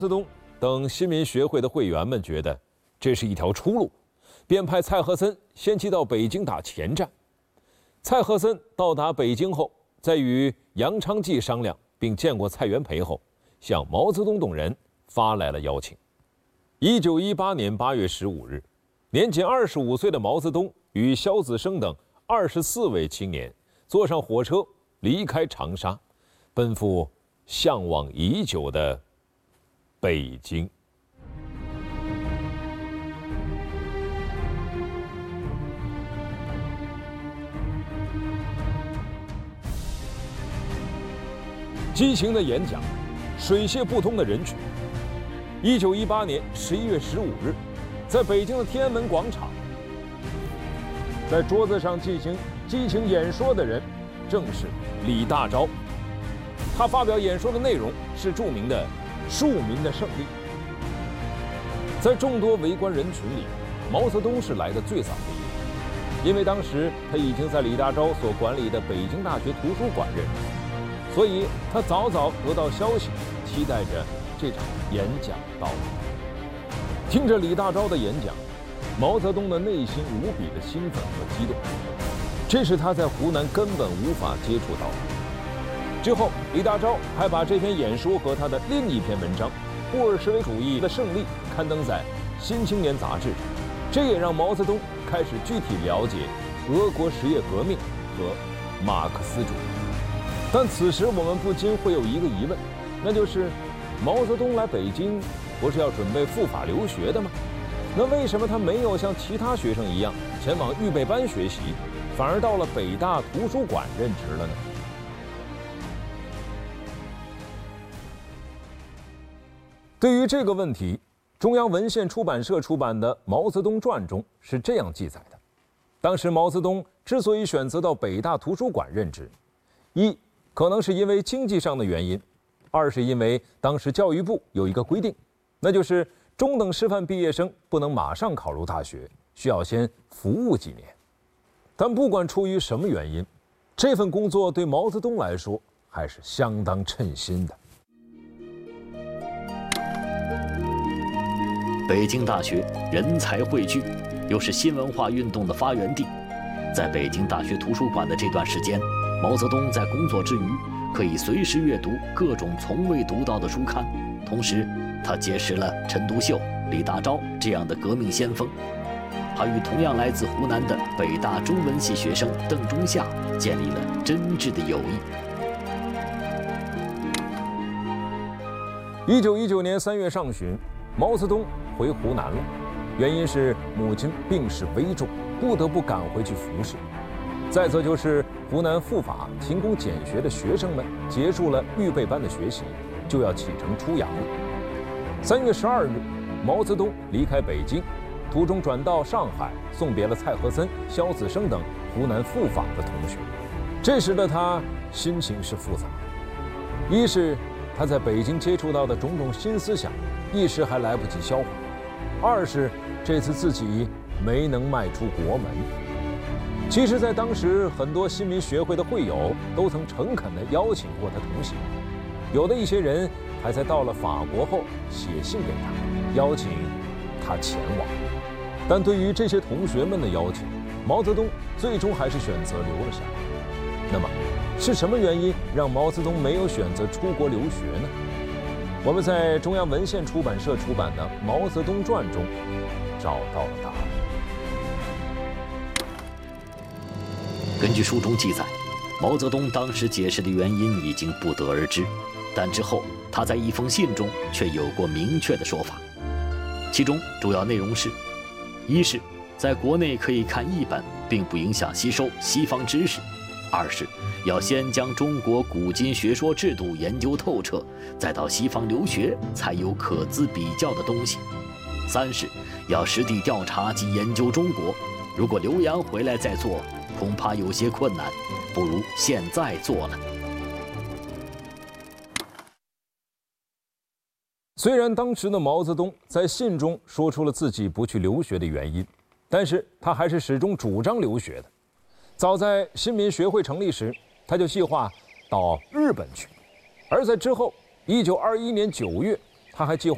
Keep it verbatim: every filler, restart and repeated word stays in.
毛泽东等新民学会的会员们觉得这是一条出路，便派蔡和森先期到北京打前站。蔡和森到达北京后，在与杨昌济商量并见过蔡元培后，向毛泽东等人发来了邀请。一九一八年八月十五日，年仅二十五岁的毛泽东与萧子升等二十四位青年坐上火车离开长沙，奔赴向往已久的北京。激情的演讲，水泄不通的人群。一九一八年十一月十五日，在北京的天安门广场，在桌子上进行激情演说的人，正是李大钊。他发表演说的内容是著名的“庶民的胜利”。在众多围观人群里，毛泽东是来的最早的一个，因为当时他已经在李大钊所管理的北京大学图书馆任职。所以他早早得到消息，期待着这场演讲到来。听着李大钊的演讲，毛泽东的内心无比的兴奋和激动，这是他在湖南根本无法接触到的。之后，李大钊还把这篇演说和他的另一篇文章《布尔什维主义的胜利》刊登在《新青年》杂志上，这也让毛泽东开始具体了解俄国实业革命和马克思主义。但此时我们不禁会有一个疑问，那就是毛泽东来北京不是要准备赴法留学的吗？那为什么他没有像其他学生一样前往预备班学习，反而到了北大图书馆任职了呢？对于这个问题，中央文献出版社出版的《毛泽东传》中是这样记载的：当时毛泽东之所以选择到北大图书馆任职，一可能是因为经济上的原因，二是因为当时教育部有一个规定，那就是中等师范毕业生不能马上考入大学，需要先服务几年。但不管出于什么原因，这份工作对毛泽东来说还是相当称心的。 北京大学人才汇聚，又是新文化运动的发源地。在北京大学图书馆的这段时间，毛泽东在工作之余，可以随时阅读各种从未读到的书刊，同时，他结识了陈独秀、李大钊这样的革命先锋，还与同样来自湖南的北大中文系学生邓中夏建立了真挚的友谊。 一九一九年三月上旬，毛泽东回湖南了，原因是母亲病势危重，不得不赶回去服侍。再则就是湖南赴法勤工俭学的学生们结束了预备班的学习，就要启程出洋了。三月十二日，毛泽东离开北京，途中转到上海，送别了蔡和森、萧子升等湖南赴法的同学。这时的他心情是复杂的，一是他在北京接触到的种种新思想，一时还来不及消化；二是这次自己没能迈出国门。其实，在当时，很多新民学会的会友都曾诚恳地邀请过他同行，有的一些人还在到了法国后写信给他，邀请他前往。但对于这些同学们的邀请，毛泽东最终还是选择留了下来。那么，是什么原因让毛泽东没有选择出国留学呢？我们在中央文献出版社出版的《毛泽东传》中找到了答案。 根据书中记载，毛泽东当时解释的原因已经不得而知，但之后他在一封信中却有过明确的说法。其中主要内容是：一是在国内可以看译本，并不影响吸收西方知识；二是要先将中国古今学说制度研究透彻，再到西方留学，才有可资比较的东西；三是要实地调查及研究中国，如果留洋回来再做，恐怕有些困难，不如现在做了。 虽然当时的毛泽东在信中说出了自己不去留学的原因，但是他还是始终主张留学的。早在新民学会成立时，他就计划到日本去，而在之后，一九二一年九月，他还计划